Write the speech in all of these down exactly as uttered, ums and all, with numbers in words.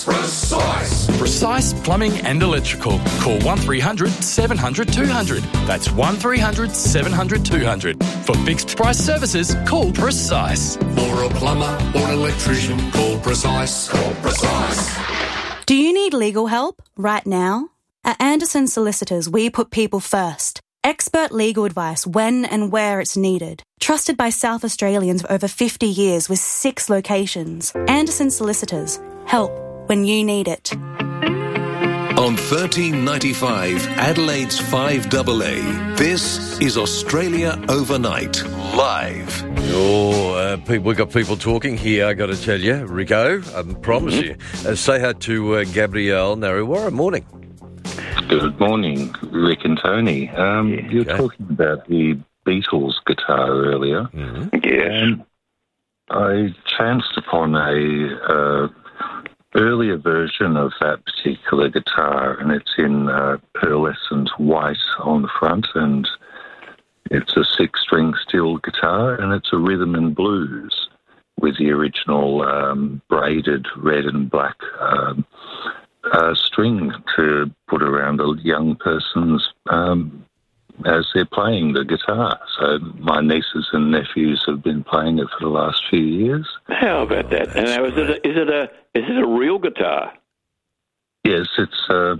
Precise. Precise Plumbing and Electrical. Call one three hundred seven hundred two hundred. That's one three hundred seven hundred two hundred. For fixed price services, call Precise. For a plumber or an electrician, call Precise. Call Precise. Do you need legal help right now? At Anderson Solicitors, we put people first. Expert legal advice when and where it's needed. Trusted by South Australians for over fifty years with six locations. Anderson Solicitors. Help when you need it. On thirteen ninety-five, Adelaide's five A A, this is Australia Overnight, live. Oh, uh, people, we've got people talking here, I got to tell you. Rico, I promise mm-hmm. you. Uh, say hi to uh, Gabrielle Narrawara. Morning. Good morning, Rick and Tony. Um, yeah, you were okay. talking about the Beatles guitar earlier. Mm-hmm. Yes. And I chanced upon a uh, earlier version of that particular guitar, and it's in uh, pearlescent white on the front, and it's a six-string steel guitar, and it's a rhythm and blues with the original um, braided red and black um, uh, string to put around a young person's um, as they're playing the guitar. So my nieces and nephews have been playing it for the last few years. How about that? Oh, and now, is it a, is it a is it a real guitar? Yes, it's. Uh,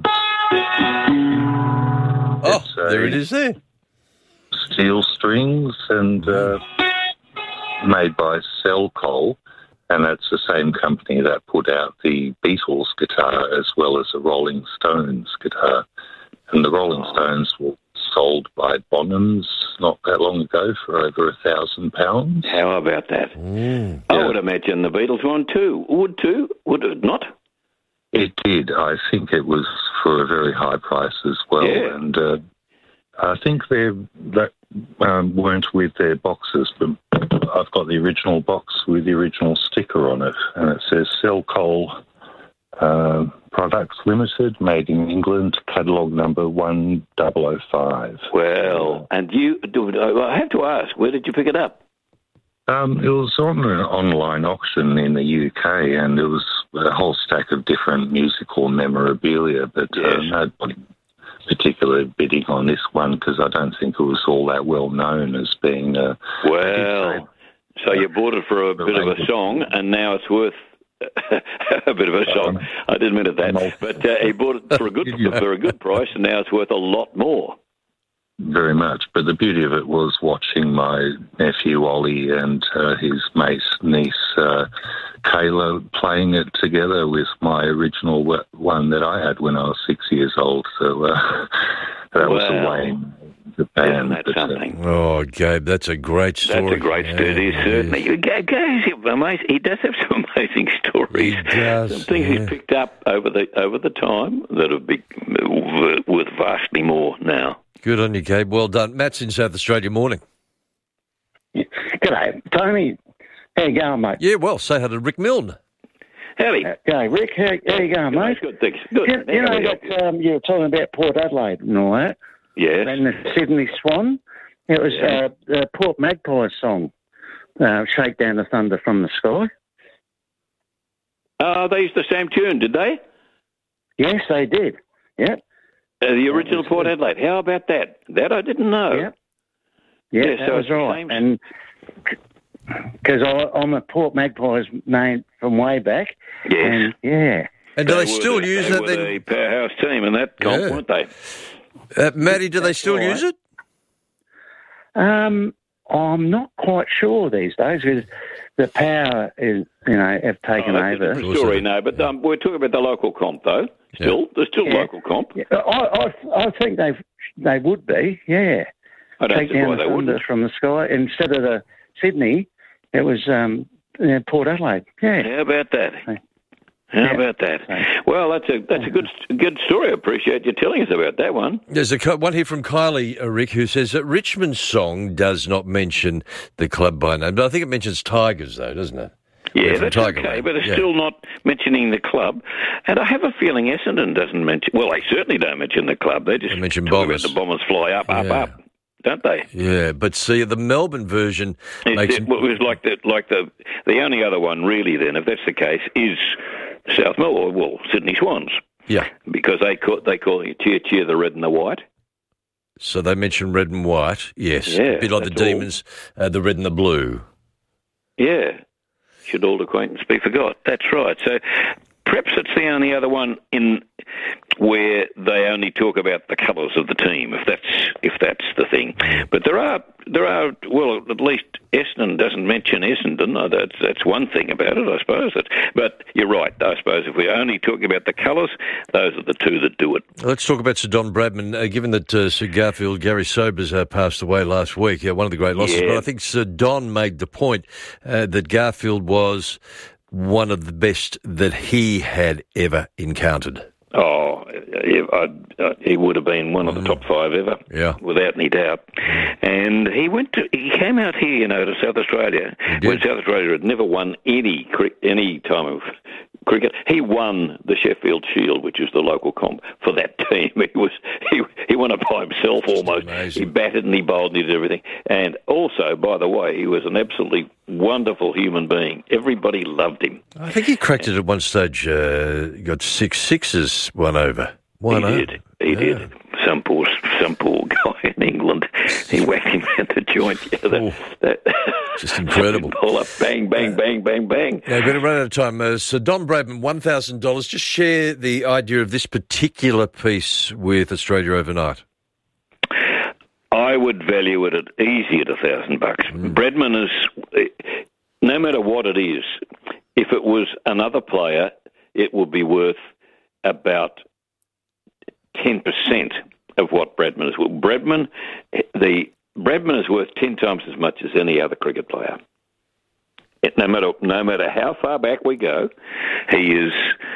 Oh, it's a there it is there. Steel strings and uh, made by Cellcole, and that's the same company that put out the Beatles guitar as well as the Rolling Stones guitar. And the Rolling Stones were sold by Bonhams not that long ago for over a thousand pounds. How about that? Mm. I Yeah. would imagine the Beatles one too. Would too? Would it not? It did. I think it was for a very high price as well. Yeah. And uh, I think they that um, weren't with their boxes, but I've got the original box with the original sticker on it, and it says Cellcole uh, Products Limited, made in England, catalogue number one thousand five. Well, and you, I have to ask, where did you pick it up? Um, it was on an online auction in the U K, and there was a whole stack of different musical memorabilia, but uh, Yes. nobody particularly bidding on this one because I don't think it was all that well known as being a... Well, so you bought it for a bit of a song, and now it's worth a bit of a song. I didn't mean it that, but uh, he bought it for a good for a good price, and now it's worth a lot more. Very much, but the beauty of it was watching my nephew Ollie and uh, his mate's niece uh, Kayla playing it together with my original w- one that I had when I was six years old. So uh, that was the Wow. way the band. Isn't that but, uh, something? Oh, Gabe, that's a great story. That's a great story, it is, Yeah, certainly. it is. Gabe, Gabe's amazing. He does have some amazing stories. He does, Some things yeah. he's picked up over the over the time that have been worth vastly more now. Good on you, Gabe. Well done. Matt's in South Australia. Morning. G'day, Tony. How you going, mate? Yeah, well, say hi to Rick Milne. Howdy. Uh, G'day, Rick. How, how you going, mate? Good, thanks. Good. You, you How can I know help you? that um, you were talking about Port Adelaide and all that, Yes. and the Sydney Swan. It was Yeah. uh, the Port Magpie song, uh, "Shake Down the Thunder from the Sky." Uh, they used the same tune, did they? Yes, they did. Yep. Uh, the original was Port good. Adelaide. How about that? That I didn't know. Yep. Yeah, Yeah, that so was it's the right. same- And because I'm a Port Magpies name from way back. Yes. And yeah. And do they, were still the, use they that were then? the powerhouse team in that comp, Yeah. weren't they? Uh, Matty, do they That's still right. use it? Um, I'm not quite sure these days because the power is, you know, have taken Oh, that's a over. different story, no, but um, we're talking about the local comp, though. Still, there's still Yeah. local comp. Yeah, I, I, I think they they would be, yeah. I don't Take see down why the they thunder wouldn't. from the sky instead of the Sydney. It was um, yeah, Port Adelaide. Yeah. How about that? Hey. How Yeah. about that? Hey. Well, that's a that's a good good story. I appreciate you telling us about that one. There's a co- one here from Kylie, uh, Rick, who says that Richmond's song does not mention the club by name, but I think it mentions Tigers, though, doesn't it? Yeah, We're from that's Tiger okay, Land. but it's Yeah. still not mentioning the club. And I have a feeling Essendon doesn't mention... Well, they certainly don't mention the club. They just They mention talk Bombers. about the Bombers fly up, up, Yeah. up, don't they? Yeah, but see, the Melbourne version It, makes it, well, it was like the, like the the only other one really then, if that's the case, is South Melbourne, well, Sydney Swans. Yeah. Because they call, they call it cheer, cheer the red and the white. So they mentioned red and white, yes. Yeah, a bit like the Demons, uh, the red and the blue. Yeah. Should old acquaintance be forgot? That's right. So perhaps it's the only other one in where they only talk about the colours of the team, if that's if that's the thing. But there are there are well, at least Essendon doesn't mention Essendon. Oh, that's that's one thing about it, I suppose. That's, but you're right. I suppose if we're only talking about the colours, those are the two that do it. Let's talk about Sir Don Bradman. Uh, given that uh, Sir Garfield, Gary Sobers, uh, passed away last week, uh, one of the great losses. Yeah. But I think Sir Don made the point uh, that Garfield was one of the best that he had ever encountered. Oh, I, I, he would have been one of the top five ever, yeah, without any doubt. And he went to, he came out here, you know, to South Australia, when South Australia had never won any any time of cricket. He won the Sheffield Shield, which is the local comp for that team. He was he he won it by himself almost. He batted and he bowled and he did everything. And also, by the way, he was an absolutely wonderful human being. Everybody loved him. I think he cracked it at one stage. Uh, got six sixes, one over. One he over. did. He yeah. did. Some poor, some poor guy in England. He whacked him at the joint. Yeah, that, that, just incredible. Pull up, bang, bang, bang, bang, bang. Yeah, we're going to run out of time. Uh, so Don Bradman, one thousand dollars. Just share the idea of this particular piece with Australia Overnight. I would value it at easy at a thousand bucks. Bradman is, no matter what it is, if it was another player, it would be worth about ten percent of what Bradman is worth. Bradman, the Bradman is worth ten times as much as any other cricket player. No matter no matter how far back we go, he is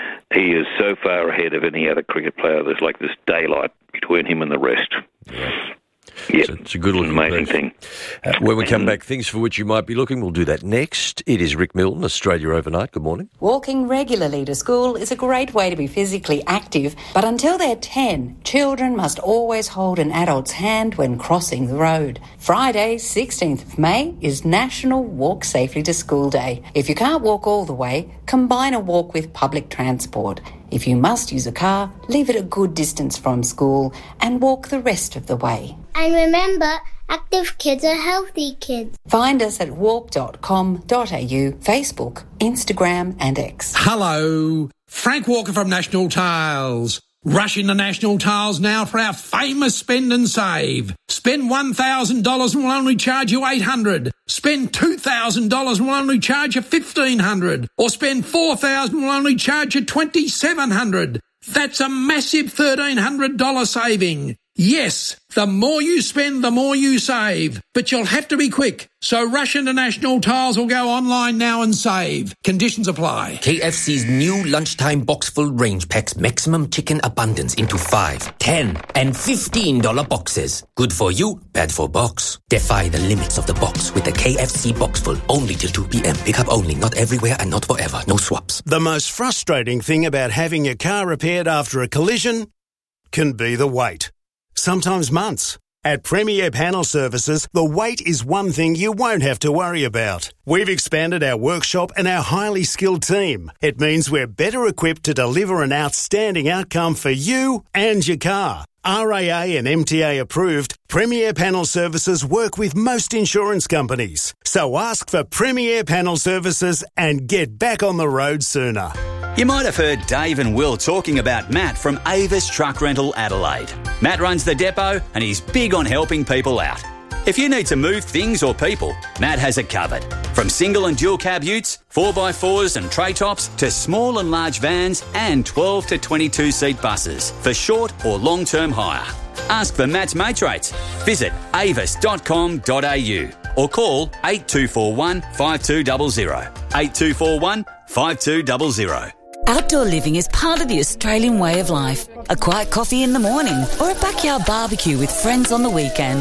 he is so far ahead of any other cricket player. There's like this daylight between him and the rest. Yeah. Yeah, it's, a, it's a good looking amazing piece. thing. Uh, when we come back, things for which you might be looking, we'll do that next. It is Rick Milton, Australia Overnight. Good morning. Walking regularly to school is a great way to be physically active, but until they're ten, children must always hold an adult's hand when crossing the road. Friday, sixteenth of May, is National Walk Safely to School Day. If you can't walk all the way, combine a walk with public transport. If you must use a car, leave it a good distance from school and walk the rest of the way. And remember, active kids are healthy kids. Find us at walk dot com dot a u, Facebook, Instagram and X. Hello, Frank Walker from National Tiles. Rush into National Tiles now for our famous spend and save. Spend one thousand dollars and we'll only charge you eight hundred dollars. Spend two thousand dollars and we'll only charge you fifteen hundred dollars. Or spend four thousand dollars and we'll only charge you twenty-seven hundred dollars. That's a massive thirteen hundred dollars saving. Yes, the more you spend, the more you save. But you'll have to be quick. So rush into National Tiles or go online now and save. Conditions apply. K F C's new lunchtime box full range packs maximum chicken abundance into five, ten, and fifteen dollar boxes. Good for you, bad for box. Defy the limits of the box with the K F C box full only till two p.m. Pickup only, not everywhere and not forever. No swaps. The most frustrating thing about having your car repaired after a collision can be the wait. Sometimes months. At Premier Panel Services, the wait is one thing you won't have to worry about. We've expanded our workshop and our highly skilled team. It means we're better equipped to deliver an outstanding outcome for you and your car. R A A and M T A approved, Premier Panel Services work with most insurance companies. So ask for Premier Panel Services and get back on the road sooner. You might have heard Dave and Will talking about Matt from Avis Truck Rental Adelaide. Matt runs the depot and he's big on helping people out. If you need to move things or people, Matt has it covered. From single and dual cab utes, four by fours and tray tops, to small and large vans and twelve to twenty-two seat buses for short or long-term hire. Ask for Matt's mate rates. Visit avis dot com dot a u or call eight two four one, five two zero zero. eight two four one, five two zero zero. Outdoor living is part of the Australian way of life. A quiet coffee in the morning or a backyard barbecue with friends on the weekend.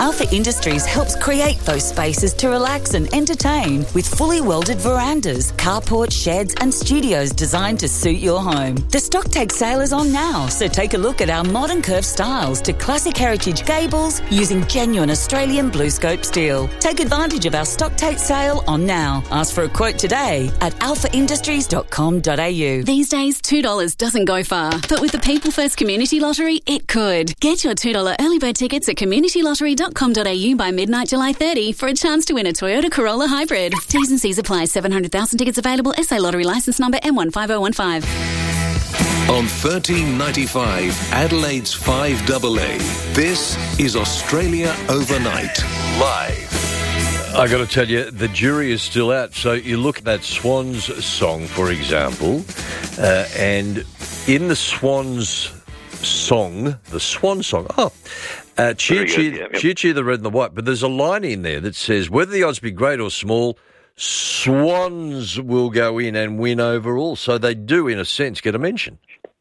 Alpha Industries helps create those spaces to relax and entertain with fully welded verandas, carports, sheds and studios designed to suit your home. The Stocktake sale is on now, so take a look at our modern curved styles to classic heritage gables using genuine Australian BlueScope steel. Take advantage of our Stocktake sale on now. Ask for a quote today at alpha industries dot com dot a u. These days, two dollars doesn't go far, but with the People First Community Lottery, it could. Get your two dollars early bird tickets at community lottery dot com dot a u by midnight July thirtieth for a chance to win a Toyota Corolla Hybrid. T's and C's apply. seven hundred thousand tickets available. S A Lottery licence number M one five oh one five. On thirteen ninety-five, Adelaide's five A A, this is Australia Overnight, live. I got to tell you, the jury is still out. So you look at that Swans song, for example, uh, and in the Swans song, the Swan song, oh, uh, cheer, cheer, yeah, yep. cheer, cheer the red and the white. But there's a line in there that says, whether the odds be great or small, Swans will go in and win overall. So they do, in a sense, get a mention.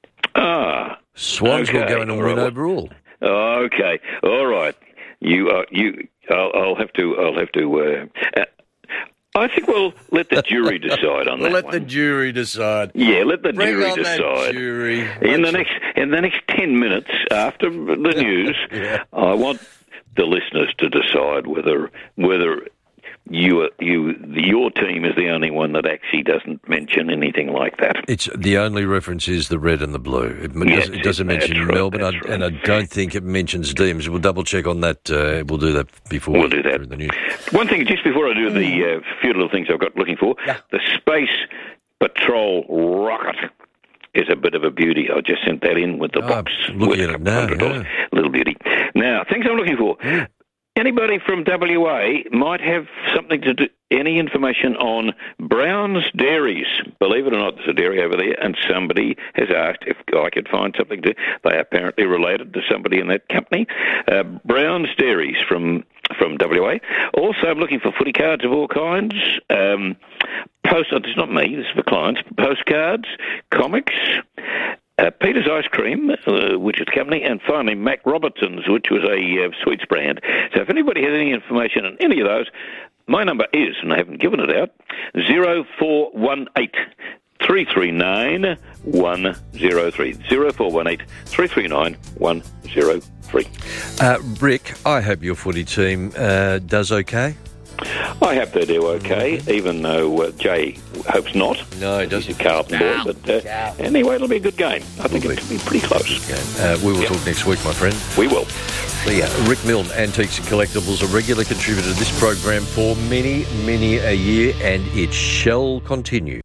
Ah. Swans okay. will go in and win overall. Okay. All right. You, uh, you, I'll, I'll have to, I'll have to, uh, uh, I think we'll let the jury decide on we'll that let one. the jury decide. Yeah, let the Bring jury on decide. That jury. In the next, in the next ten minutes after the news, yeah. I want the listeners to decide whether, whether you, you, your team is the only one that actually doesn't mention anything like that. It's the only reference is the red and the blue. It, Yes, does, it doesn't that's mention right, Melbourne, that's I, right. and I don't think it mentions Deems. We'll double check on that. Uh, we'll do that before We'll we do that. through the news. One thing, just before I do the uh, few little things I've got looking for, Yeah. the Space Patrol rocket is a bit of a beauty. I just sent that in with the Oh, box. looking with at it now, one hundred dollars. Little beauty. Now, things I'm looking for. Yeah. Anybody from W A might have something to do, any information on Brown's Dairies. Believe it or not, there's a dairy over there, and somebody has asked if I could find something to... They are apparently related to somebody in that company. Uh, Brown's Dairies from from W A. Also, I'm looking for footy cards of all kinds. Um, post. It's not me, this is for clients. Postcards, comics... Uh, Peter's Ice Cream, uh, which is a company, and finally Mac Robertson's, which was a uh, sweets brand. So if anybody has any information on any of those, my number is, and I haven't given it out, zero four one eight, three three nine, one zero three. zero four one eight, three three nine, one zero three. Uh, Rick, I hope your footy team uh, does okay. I hope they do okay, even though uh, Jay hopes not. No, he doesn't. He's a Carlton boy, but uh, anyway, it'll be a good game. I think it'll be pretty close. Uh, we will Yep. talk next week, my friend. We will. The, uh, Rick Milne, Antiques and Collectibles, a regular contributor to this program for many, many a year, and it shall continue.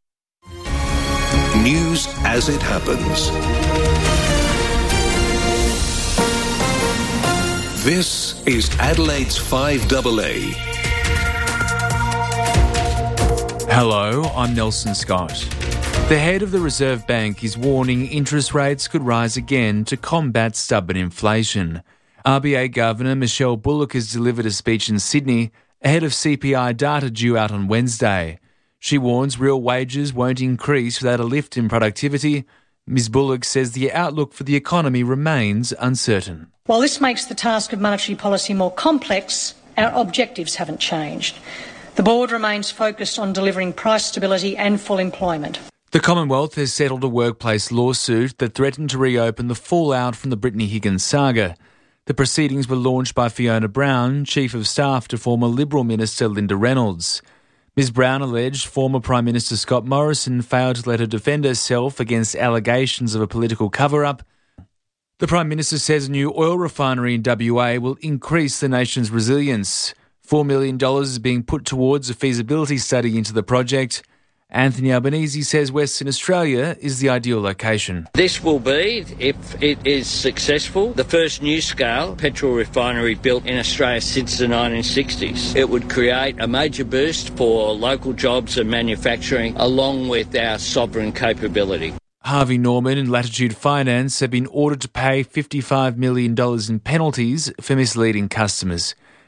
News as it happens. This is Adelaide's five A A. Hello, I'm Nelson Scott. The head of the Reserve Bank is warning interest rates could rise again to combat stubborn inflation. R B A Governor Michelle Bullock has delivered a speech in Sydney ahead of C P I data due out on Wednesday. She warns real wages won't increase without a lift in productivity. Miz Bullock says the outlook for the economy remains uncertain. While this makes the task of monetary policy more complex, our objectives haven't changed. The board remains focused on delivering price stability and full employment. The Commonwealth has settled a workplace lawsuit that threatened to reopen the fallout from the Brittany Higgins saga. The proceedings were launched by Fiona Brown, Chief of Staff to former Liberal Minister Linda Reynolds. Miz Brown alleged former Prime Minister Scott Morrison failed to let her defend herself against allegations of a political cover-up. The Prime Minister says a new oil refinery in W A will increase the nation's resilience. four million dollars is being put towards a feasibility study into the project. Anthony Albanese says Western Australia is the ideal location. This will be, if it is successful, the first new-scale petrol refinery built in Australia since the nineteen sixties. It would create a major boost for local jobs and manufacturing, along with our sovereign capability. Harvey Norman and Latitude Finance have been ordered to pay fifty-five million dollars in penalties for misleading customers.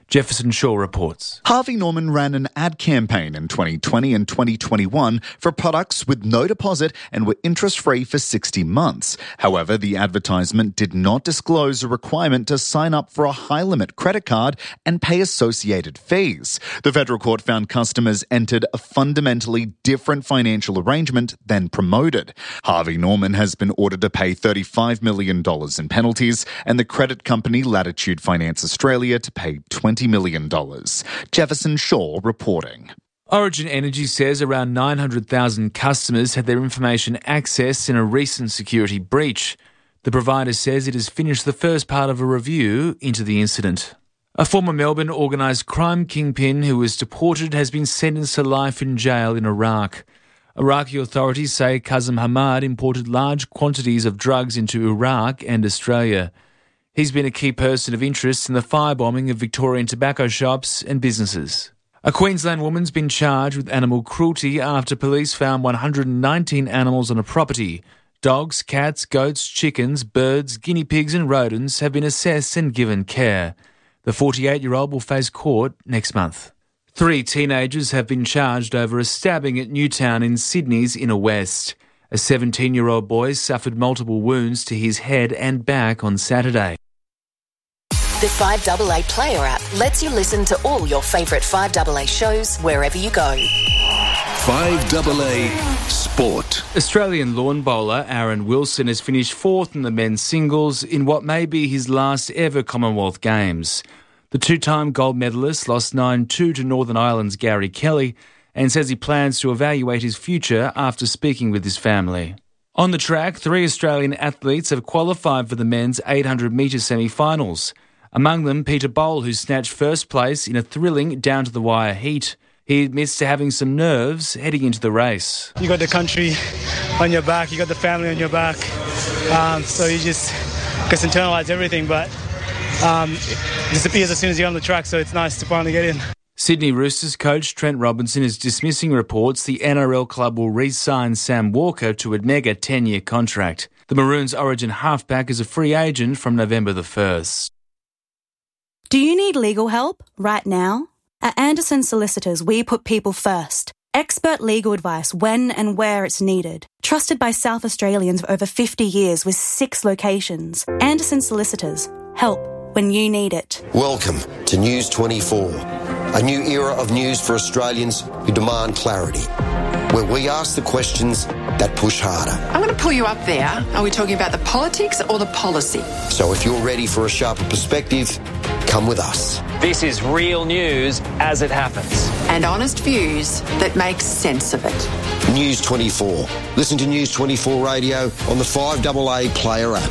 Jefferson Shaw reports. Harvey Norman ran an ad campaign in twenty twenty and twenty twenty-one for products with no deposit and were interest-free for sixty months. However, the advertisement did not disclose a requirement to sign up for a high-limit credit card and pay associated fees. The federal court found customers entered a fundamentally different financial arrangement than promoted. Harvey Norman has been ordered to pay thirty-five million dollars in penalties and the credit company Latitude Finance Australia to pay twenty million dollars. Jefferson Shaw reporting. Origin Energy says around nine hundred thousand customers had their information accessed in a recent security breach. The provider says it has finished the first part of a review into the incident. A former Melbourne organised crime kingpin who was deported has been sentenced to life in jail in Iraq. Iraqi authorities say Kazem Hamad imported large quantities of drugs into Iraq and Australia. He's been a key person of interest in the firebombing of Victorian tobacco shops and businesses. A Queensland woman's been charged with animal cruelty after police found one hundred nineteen animals on a property. Dogs, cats, goats, chickens, birds, guinea pigs and rodents have been assessed and given care. The forty-eight-year-old will face court next month. Three teenagers have been charged over a stabbing at Newtown in Sydney's Inner West. A seventeen-year-old boy suffered multiple wounds to his head and back on Saturday. The five A A Player app lets you listen to all your favourite five A A shows wherever you go. five A A Sport. Australian lawn bowler Aaron Wilson has finished fourth in the men's singles in what may be his last ever Commonwealth Games. The two-time gold medalist lost nine two to Northern Ireland's Gary Kelly and says he plans to evaluate his future after speaking with his family. On the track, three Australian athletes have qualified for the men's eight hundred metre semi-finals. Among them, Peter Bowl, who snatched first place in a thrilling down-to-the-wire heat. He admits to having some nerves heading into the race. You got the country on your back, you got the family on your back, um, so you just just internalise everything, but um, it disappears as soon as you're on the track, so it's nice to finally get in. Sydney Roosters coach Trent Robinson is dismissing reports the N R L club will re-sign Sam Walker to a mega ten-year contract. The Maroons' Origin halfback is a free agent from November the first. Do you need legal help right now? At Anderson Solicitors, we put people first. Expert legal advice when and where it's needed. Trusted by South Australians for over fifty years with six locations. Anderson Solicitors. Help when you need it. Welcome to News twenty-four, a new era of news for Australians who demand clarity, where we ask the questions that push harder. I'm going to pull you up there. Are we talking about the politics or the policy? So if you're ready for a sharper perspective, come with us. This is real news as it happens. And honest views that make sense of it. News twenty-four. Listen to News twenty-four Radio on the five A A Player app.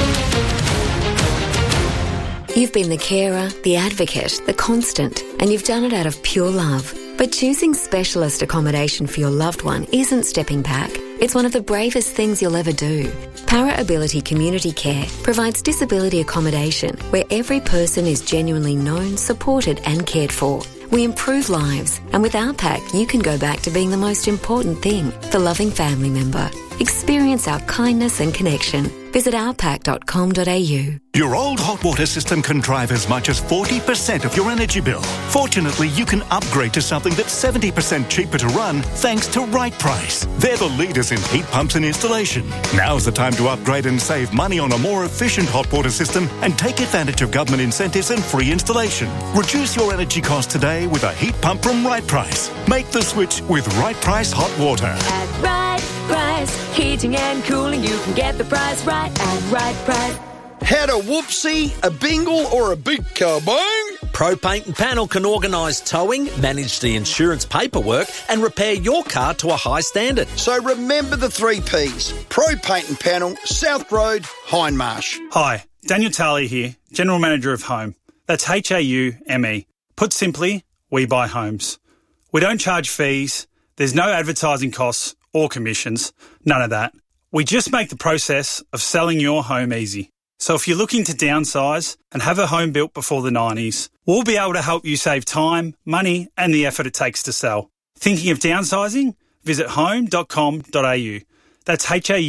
You've been the carer, the advocate, the constant, and you've done it out of pure love. But choosing specialist accommodation for your loved one isn't stepping back. It's one of the bravest things you'll ever do. Para Ability Community Care provides disability accommodation where every person is genuinely known, supported and cared for. We improve lives, and with our pack, you can go back to being the most important thing, the loving family member. Experience our kindness and connection. Visit our pack dot com dot a u. Your old hot water system can drive as much as forty percent of your energy bill. Fortunately, you can upgrade to something that's seventy percent cheaper to run thanks to Right Price. They're the leaders in heat pumps and installation. Now's the time to upgrade and save money on a more efficient hot water system and take advantage of government incentives and free installation. Reduce your energy cost today with a heat pump from Right Price. Make the switch with Right Price Hot Water. At Right Price, heating and cooling, you can get the price right at Right Price. Had a whoopsie, a bingle or a big kabong? Pro Paint and Panel can organise towing, manage the insurance paperwork and repair your car to a high standard. So remember the three Ps. Pro Paint and Panel, South Road, Hindmarsh. Hi, Daniel Talia here, General Manager of Home. That's H A U M E. Put simply, we buy homes. We don't charge fees, there's no advertising costs or commissions, none of that. We just make the process of selling your home easy. So if you're looking to downsize and have a home built before the nineties, we'll be able to help you save time, money and the effort it takes to sell. Thinking of downsizing? Visit home dot com dot a u. That's H A U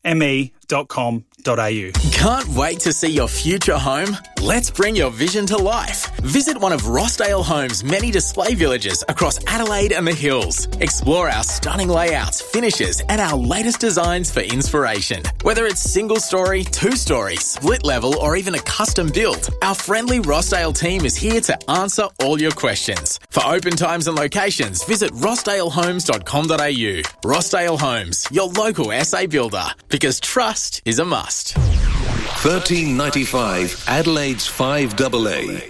m e dot com dot a u. Can't wait to see your future home? Let's bring your vision to life. Visit one of Rossdale Homes' many display villages across Adelaide and the Hills. Explore our stunning layouts, finishes, and our latest designs for inspiration. Whether it's single story, two story, split level, or even a custom build, our friendly Rossdale team is here to answer all your questions. For open times and locations, visit rossdale homes dot com dot a u. Rossdale Homes, your local S A builder, because trust is a must. thirteen ninety-five Adelaide's five double A.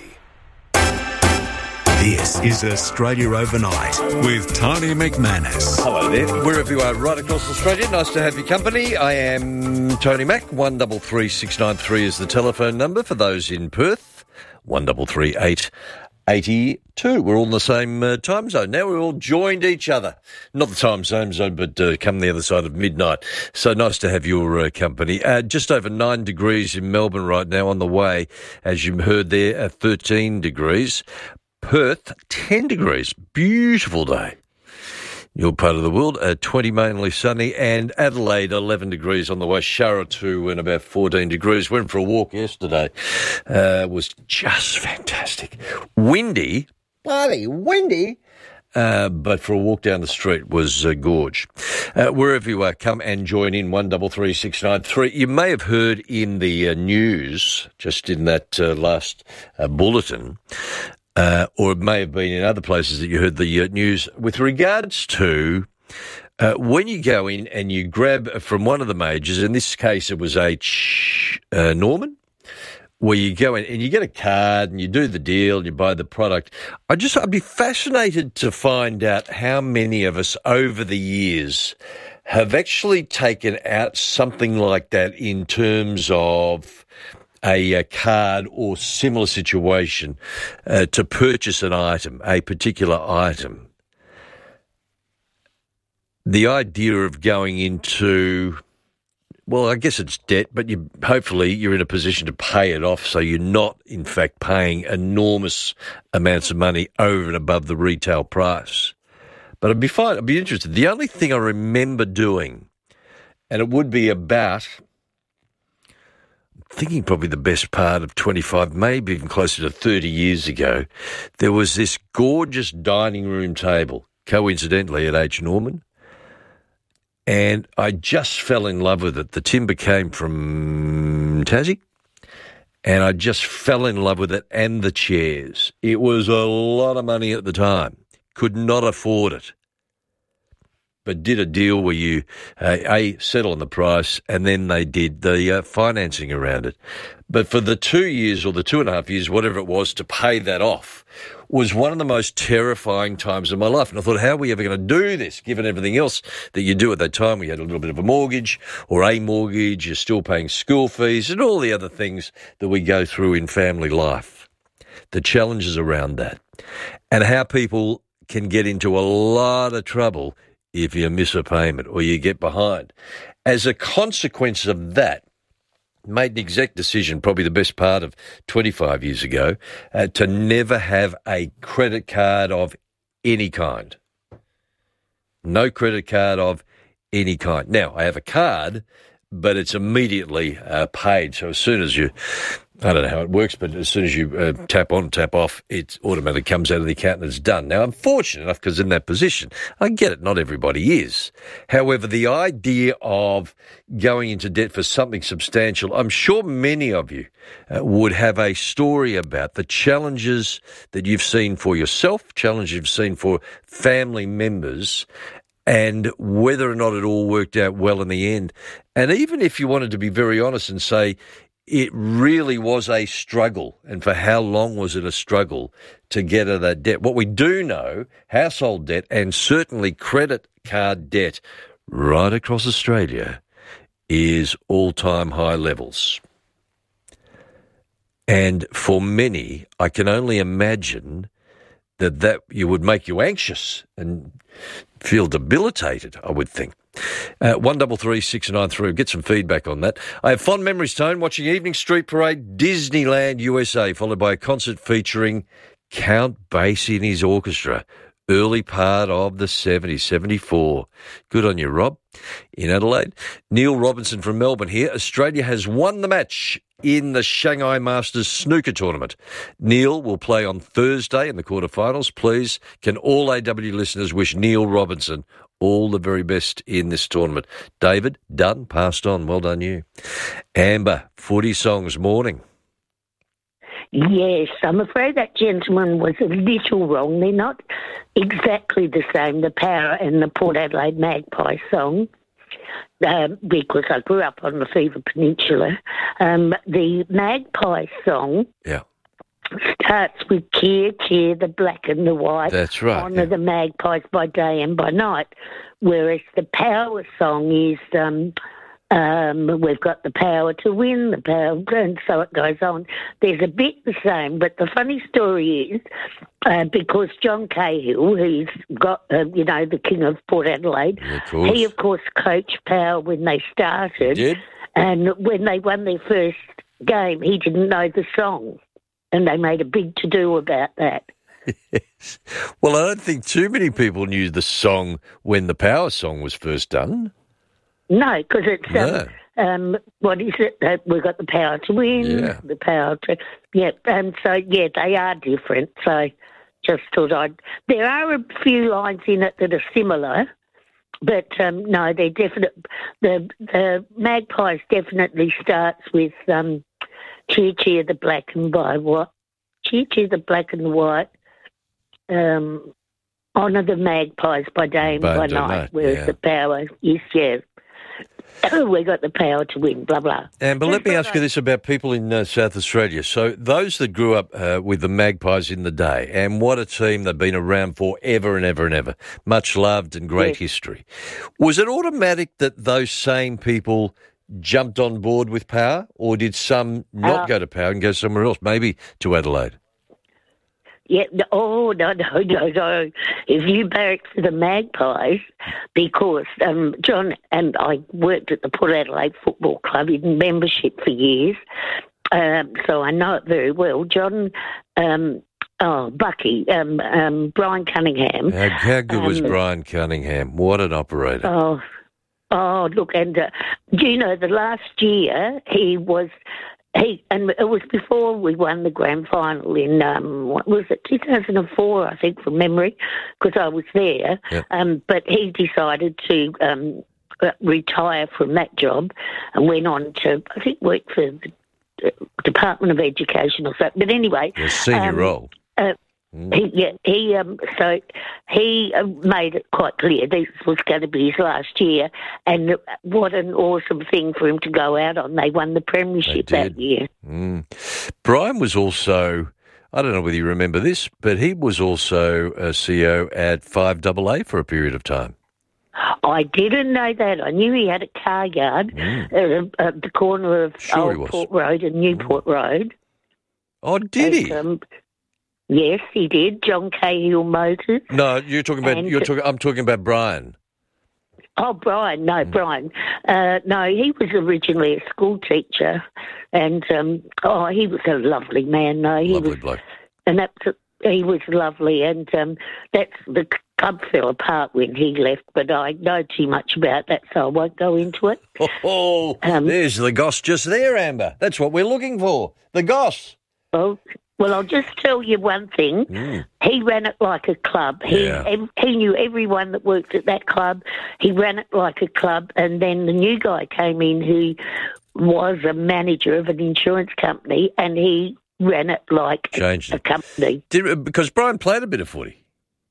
This is Australia Overnight with Tony McManus. Hello there, wherever you are right across Australia. Nice to have your company. I am Tony Mac. one three three six nine three is the telephone number for those in Perth. one three three eight eighty-two. We're all in the same uh, time zone. Now we're all joined each other. Not the time zone zone, but uh, come the other side of midnight. So nice to have your uh, company. Uh, just over nine degrees in Melbourne right now on the way. As you heard there, uh, thirteen degrees. Perth, ten degrees. Beautiful day. Your part of the world, uh, twenty mainly sunny, and Adelaide, eleven degrees on the way. Sharatu and about fourteen degrees. Went for a walk yesterday. Uh, was just fantastic. Windy, bloody windy, uh, but for a walk down the street was uh, gorge. Uh, wherever you are, come and join in, one three three six nine three. You may have heard in the uh, news, just in that uh, last uh, bulletin, Uh, or it may have been in other places that you heard the uh, news with regards to uh, when you go in and you grab from one of the majors, in this case it was H. Uh, Norman, where you go in and you get a card and you do the deal and you buy the product. I just, I'd be fascinated to find out how many of us over the years have actually taken out something like that in terms of a, a card or similar situation uh, to purchase an item, a particular item. The idea of going into, well, I guess it's debt, but you hopefully you're in a position to pay it off, so you're not, in fact, paying enormous amounts of money over and above the retail price. But I'd be fine. I'd be interested. The only thing I remember doing, and it would be about, thinking probably the best part of twenty-five, maybe even closer to thirty years ago, there was this gorgeous dining room table, coincidentally at H. Norman, and I just fell in love with it. The timber came from Tassie, and I just fell in love with it and the chairs. It was a lot of money at the time. Could not afford it. But did a deal where you, uh, A, settle on the price, and then they did the uh, financing around it. But for the two years or the two and a half years, whatever it was, to pay that off was one of the most terrifying times of my life. And I thought, how are we ever going to do this, given everything else that you do at that time? We had a little bit of a mortgage or a mortgage, you're still paying school fees and all the other things that we go through in family life. The challenges around that and how people can get into a lot of trouble if you miss a payment or you get behind. As a consequence of that, made an exec decision, probably the best part of twenty-five years ago, uh, to never have a credit card of any kind. No credit card of any kind. Now, I have a card, but it's immediately uh, paid. So as soon as you, I don't know how it works, but as soon as you uh, tap on, tap off, it automatically comes out of the account and it's done. Now, I'm fortunate enough because in that position, I get it, not everybody is. However, the idea of going into debt for something substantial, I'm sure many of you uh, would have a story about the challenges that you've seen for yourself, challenges you've seen for family members, and whether or not it all worked out well in the end. And even if you wanted to be very honest and say, it really was a struggle, and for how long was it a struggle to get out of that debt? What we do know, household debt and certainly credit card debt right across Australia is all-time high levels. And for many, I can only imagine that that you would make you anxious and feel debilitated, I would think. Uh, one double three six nine three. Get some feedback on that. I have fond memories, Tone, watching Evening Street Parade, Disneyland, U S A, followed by a concert featuring Count Basie and his orchestra early part of the seventies, seventy-four. Good on you, Rob, in Adelaide. Neil Robinson from Melbourne here. Australia has won the match in the Shanghai Masters snooker tournament. Neil will play on Thursday in the quarterfinals. Please, can all A W listeners wish Neil Robinson all the very best in this tournament. David, done, passed on. Well done you. Amber, footy songs, morning. Yes, I'm afraid that gentleman was a little wrong. They're not exactly the same, the Power and the Port Adelaide Magpie song, um, because I grew up on the Fever Peninsula. Um, the Magpie song yeah. starts with Cheer, Cheer, the black and the white. That's right. Honour yeah. the magpies by day and by night, whereas the Power song is... Um, Um, we've got the power to win, the power, and so it goes on. There's a bit the same, but the funny story is uh, because John Cahill, who's got, uh, you know, the King of Port Adelaide, of he, of course, coached Power when they started. He did? And when they won their first game, he didn't know the song, and they made a big to-do about that. Yes. Well, I don't think too many people knew the song when the Power song was first done. No, because it's, no. um, um, what is it? Uh, we've got the power to win, yeah. the power to, yeah, and so, yeah, they are different. So just thought I'd, there are a few lines in it that are similar, but um, no, they're definite, the, the Magpies definitely starts with um, Cheer, Cheer, the black and white, Cheer, Cheer, the black and white, um, Honour the Magpies by day and by, by night, night, whereas yeah. the power is, yeah, we got the power to win, blah, blah. And but let me ask you this about people in uh, South Australia. So those that grew up uh, with the Magpies in the day, and what a team they've been around for ever and ever and ever, much loved and great yes. history. Was it automatic that those same people jumped on board with Power, or did some not uh, go to Power and go somewhere else, maybe to Adelaide? Yeah, no, oh, no, no, no, no. If you barracked for the Magpies, because um, John and I worked at the Port Adelaide Football Club in membership for years, um, so I know it very well. John, um, oh, Bucky, um, um, Brian Cunningham. How, how good um, was Brian Cunningham? What an operator. Oh, oh look, and uh, do you know, the last year he was... He and it was before we won the grand final in um, what was it, two thousand four, I think, from memory, because I was there. Yep. Um, but he decided to um, retire from that job and went on to, I think, work for the Department of Education or something. But anyway, a senior um, role. Uh, Mm. He, yeah, he um, so he uh, made it quite clear this was going to be his last year, and what an awesome thing for him to go out on. They won the premiership that year. Mm. Brian was also, I don't know whether you remember this, but he was also a C E O at five double A for a period of time. I didn't know that. I knew he had a car yard mm. uh, at the corner of sure Old Port Road and Newport mm. Road. Oh, did and, he? Um, Yes, he did. John Cahill Motors. No, you're talking about. And, you're talking. I'm talking about Brian. Oh, Brian. No, mm. Brian. Uh, no, he was originally a school teacher, and um, oh, he was a lovely man. No, he lovely was, bloke. And that's he was lovely, and um, that's the club fell apart when he left. But I know too much about that, so I won't go into it. Oh, um, there's the goss just there, Amber. That's what we're looking for. The goss. Oh. Well, I'll just tell you one thing. Mm. He ran it like a club. He yeah. ev- he knew everyone that worked at that club. He ran it like a club. And then the new guy came in who was a manager of an insurance company, and he ran it like Changed a, a it. company. Did, because Brian played a bit of footy.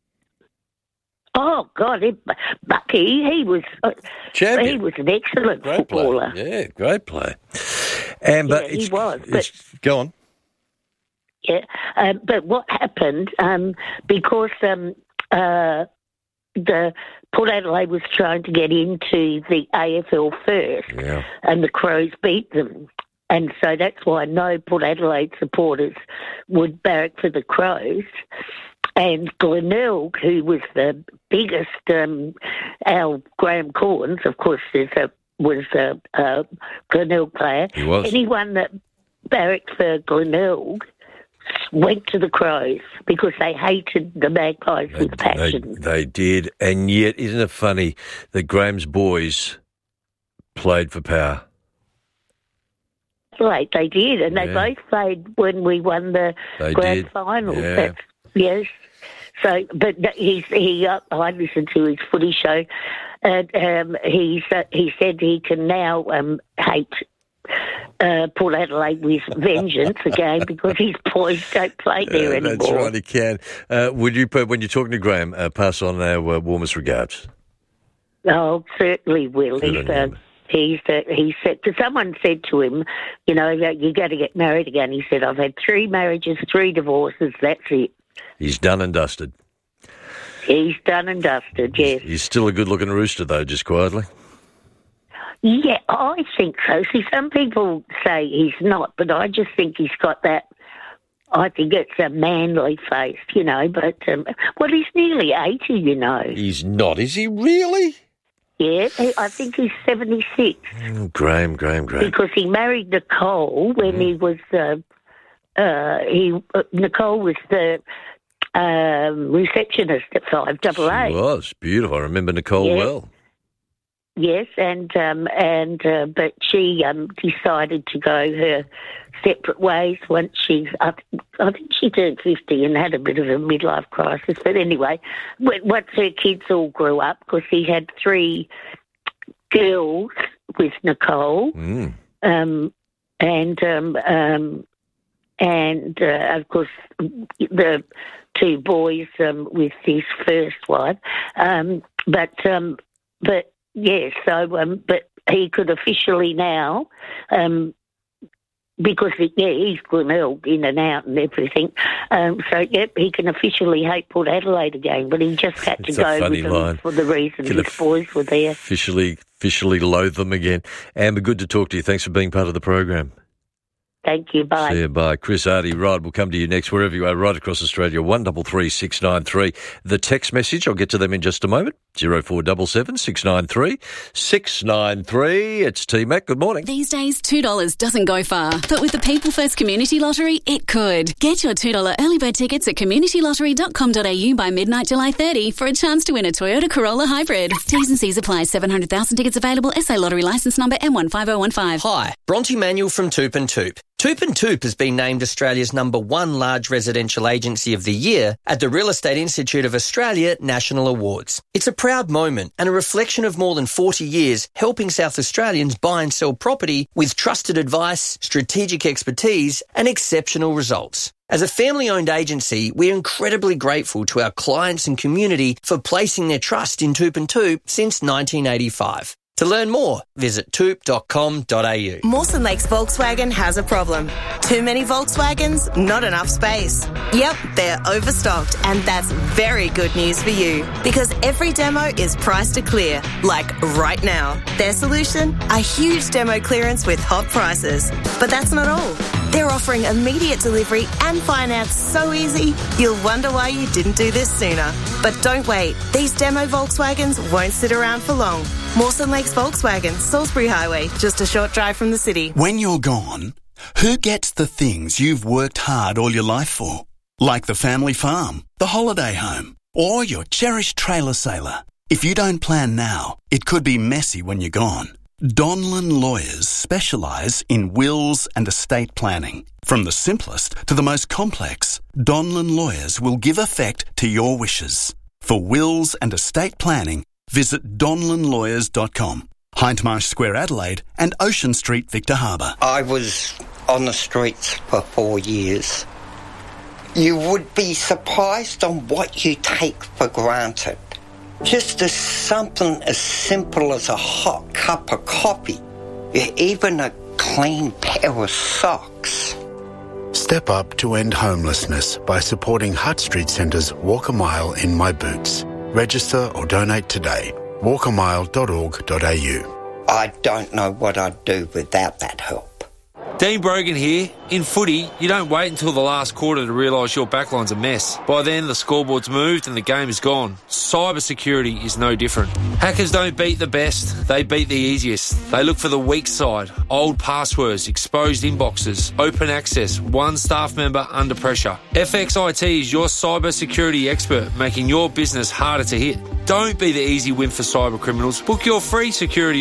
Oh, God, it, Bucky, he was uh, Champion. He was an excellent great footballer. Player. Yeah, great player. Amber, yeah, it's, he was. It's, but, go on. Yeah, um, but what happened, um, because um, uh, the Port Adelaide was trying to get into the A F L first, yeah. and the Crows beat them. And so that's why no Port Adelaide supporters would barrack for the Crows. And Glenelg, who was the biggest, um, Al Graham Corns, of course, is a, was a, a Glenelg player. He was. Anyone that barracked for Glenelg went to the Crows because they hated the Magpies They, with passion. they, they did, and yet, isn't it funny that Graham's boys played for power? Right, they did, and they Yeah. both played when we won the They grand did. final. Yeah. That's, yes. So, but th- he's he. Uh, I listened to his footy show, and um, he's uh, he said he can now um, hate uh, Port Adelaide with vengeance again because his boys don't play there Uh, anymore. that's right, he can. Uh, would you, when you're talking to Graham, uh, pass on our uh, warmest regards? Oh, certainly will. Good He's on uh, him. he's uh, he said. Cause someone said to him, you know, you got to get married again. He said, I've had three marriages, three divorces. That's it. He's done and dusted. He's done and dusted. Yes. He's still a good-looking rooster, though, just quietly. Yeah, I think so. See, some people say he's not, but I just think he's got that. I think it's a manly face, you know. But um, well, he's nearly eighty, you know. He's not, is he really? Yeah, he- I think he's seventy-six Oh, Graham, Graham, Graham. because he married Nicole when he was. Uh, uh, he uh, Nicole was the um, receptionist at Five Double She A. was beautiful. I remember Nicole Yeah. well. Yes, and um, and uh, but she um, decided to go her separate ways once she, I, I think she turned fifty and had a bit of a midlife crisis. But anyway, when- once her kids all grew up, because he had three girls with Nicole, Mm. um, and um, um, and uh, of course the two boys um, with his first wife, um, but um, but. Yes, so um, but he could officially now, um, because he, yeah, he's Glenelg in and out and everything. Um, so yep, he can officially hate Port Adelaide again, but he just had It's to a go funny with them line. for the reason Can his of- boys were there. Officially, officially loathe them again. Amber, good to talk to you. Thanks for being part of the program. Thank you. Bye. See you, bye. Chris Hardy, Rod, we'll come to you next, wherever you are, right across Australia, one double three six nine three. The text message, I'll get to them in just a moment, zero four seven seven six nine three six nine three. It's T-Mac, good morning. These days, two dollars doesn't go far, but with the People First Community Lottery, it could. Get your two dollars early bird tickets at community lottery dot com dot a u by midnight July thirtieth for a chance to win a Toyota Corolla Hybrid. T's and C's apply. seven hundred thousand tickets available. S A Lottery licence number M one five oh one five. Hi, Bronte Manuel from Toop and Toop. Toop and Toop has been named Australia's number one large residential agency of the year at the Real Estate Institute of Australia National Awards. It's a proud moment and a reflection of more than forty years helping South Australians buy and sell property with trusted advice, strategic expertise and exceptional results. As a family-owned agency, we're incredibly grateful to our clients and community for placing their trust in Toop and Toop since nineteen eighty-five. To learn more, visit toop dot com dot a u. Mawson Lakes Volkswagen has a problem. Too many Volkswagens, not enough space. Yep, they're overstocked, and that's very good news for you because every demo is priced to clear, like right now. Their solution? A huge demo clearance with hot prices. But that's not all. They're offering immediate delivery and finance so easy, you'll wonder why you didn't do this sooner. But don't wait. These demo Volkswagens won't sit around for long. Mawson Lakes Volkswagen, Salisbury Highway, just a short drive from the city. When you're gone, who gets the things you've worked hard all your life for? Like the family farm, the holiday home, or your cherished trailer sailor. If you don't plan now, it could be messy when you're gone. Donlan Lawyers specialise in wills and estate planning. From the simplest to the most complex, Donlan Lawyers will give effect to your wishes. For wills and estate planning, visit donlan lawyers dot com. Hindmarsh Square, Adelaide, and Ocean Street, Victor Harbour. I was on the streets for four years. You would be surprised on what you take for granted. Just as something as simple as a hot cup of coffee, even a clean pair of socks. Step up to end homelessness by supporting Hutt Street Centre's Walk a Mile in My Boots. Register or donate today. walk a mile dot org dot a u. I don't know what I'd do without that help. Dean Brogan here. In footy, you don't wait until the last quarter to realise your backline's a mess. By then, the scoreboard's moved and the game is gone. Cyber security is no different. Hackers don't beat the best, they beat the easiest. They look for the weak side, old passwords, exposed inboxes, open access, one staff member under pressure. F X I T is your cyber security expert, making your business harder to hit. Don't be the easy win for cyber criminals. Book your free security